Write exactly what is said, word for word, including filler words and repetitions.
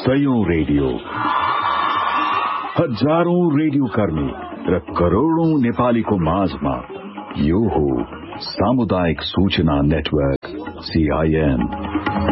सयौं radio, हजारौं radio कर्मी र करोड़ौं नेपालीको माझमा यो हो सामुदायिक सूचना नेटवर्क सीआईएन।